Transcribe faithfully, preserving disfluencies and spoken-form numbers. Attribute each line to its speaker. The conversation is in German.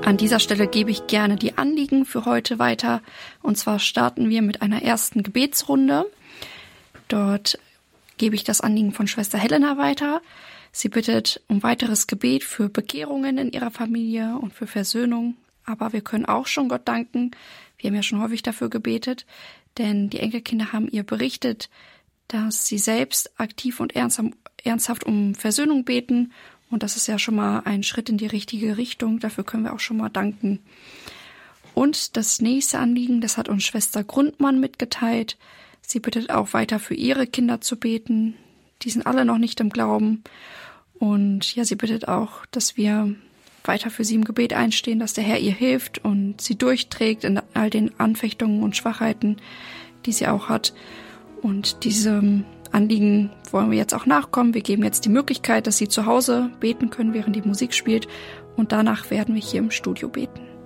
Speaker 1: An dieser Stelle gebe ich gerne die Anliegen für heute weiter. Und zwar starten wir mit einer ersten Gebetsrunde. Dort gebe ich das Anliegen von Schwester Helena weiter. Sie bittet um weiteres Gebet für Bekehrungen in ihrer Familie und für Versöhnung. Aber wir können auch schon Gott danken. Wir haben ja schon häufig dafür gebetet, denn die Enkelkinder haben ihr berichtet, dass sie selbst aktiv und ernsthaft um Versöhnung beten. Und das ist ja schon mal ein Schritt in die richtige Richtung. Dafür können wir auch schon mal danken. Und das nächste Anliegen, das hat uns Schwester Grundmann mitgeteilt. Sie bittet auch weiter für ihre Kinder zu beten. Die sind alle noch nicht im Glauben. Und ja, sie bittet auch, dass wir weiter für sie im Gebet einstehen, dass der Herr ihr hilft und sie durchträgt in all den Anfechtungen und Schwachheiten, die sie auch hat. Und diesem Anliegen wollen wir jetzt auch nachkommen. Wir geben jetzt die Möglichkeit, dass Sie zu Hause beten können, während die Musik spielt. Und danach werden wir hier im Studio beten.